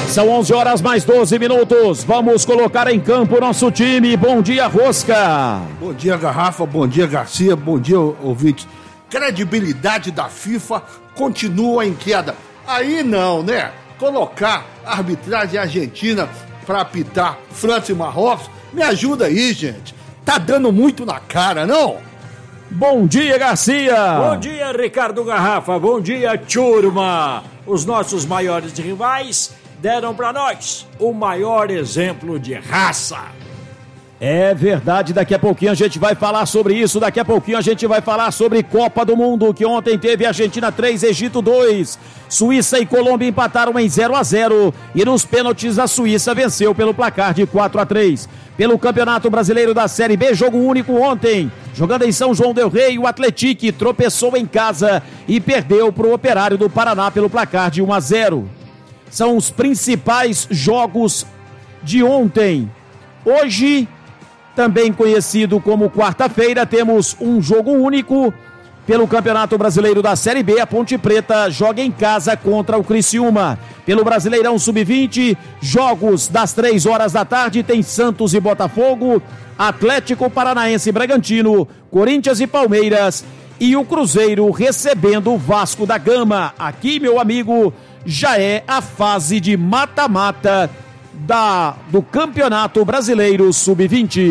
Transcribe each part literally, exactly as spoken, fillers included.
São onze horas mais doze minutos. Vamos colocar em campo o nosso time. Bom dia, Rosca. Bom dia, Garrafa. Bom dia, Garcia. Bom dia, ouvinte. Credibilidade da FIFA continua em queda. Aí não, né? Colocar a arbitragem argentina para apitar França e Marrocos. Me ajuda aí, gente. Tá dando muito na cara, não? Bom dia, Garcia. Bom dia, Ricardo Garrafa. Bom dia, turma. Os nossos maiores rivais deram para nós o maior exemplo de raça. É verdade, daqui a pouquinho a gente vai falar sobre isso, daqui a pouquinho a gente vai falar sobre Copa do Mundo, que ontem teve Argentina três, Egito dois, Suíça e Colômbia empataram em zero a zero e nos pênaltis a Suíça venceu pelo placar de quatro a três. Pelo Campeonato Brasileiro da Série B, jogo único ontem, jogando em São João del Rei, o Atlético tropeçou em casa e perdeu para o Operário do Paraná pelo placar de um a zero. São os principais jogos de ontem. Hoje, também conhecido como quarta-feira, temos um jogo único pelo Campeonato Brasileiro da Série B. A Ponte Preta joga em casa contra o Criciúma. Pelo Brasileirão sub vinte, jogos das três horas da tarde, tem Santos e Botafogo, Atlético Paranaense e Bragantino, Corinthians e Palmeiras e o Cruzeiro recebendo o Vasco da Gama. Aqui, meu amigo, já é a fase de mata-mata da, do Campeonato Brasileiro sub vinte.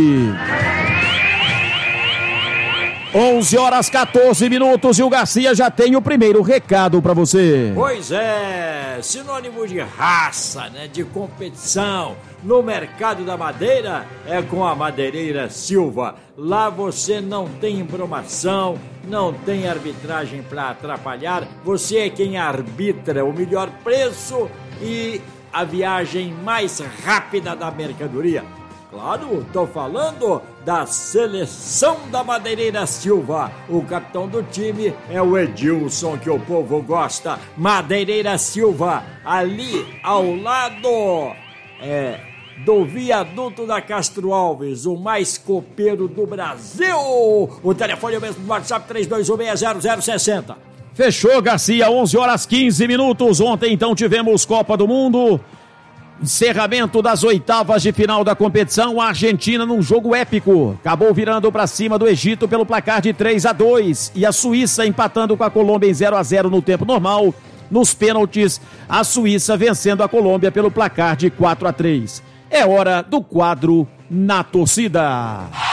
onze horas quatorze minutos e o Garcia já tem o primeiro recado para você. Pois é, sinônimo de raça, né, de competição no mercado da madeira é com a Madeireira Silva. Lá você não tem embromação, não tem arbitragem para atrapalhar, você é quem arbitra o melhor preço e a viagem mais rápida da mercadoria. Claro, tô falando da seleção da Madeireira Silva. O capitão do time é o Edilson, que o povo gosta. Madeireira Silva, ali ao lado é, do viaduto da Castro Alves, o mais copeiro do Brasil. O telefone é o mesmo do WhatsApp, três dois um seis zero zero seis zero. Fechou, Garcia, onze horas quinze minutos. Ontem, então, tivemos Copa do Mundo. Encerramento das oitavas de final da competição, a Argentina num jogo épico, acabou virando para cima do Egito pelo placar de três a dois e a Suíça empatando com a Colômbia em zero a zero no tempo normal. Nos pênaltis, a Suíça vencendo a Colômbia pelo placar de quatro a três. É hora do quadro Na Torcida.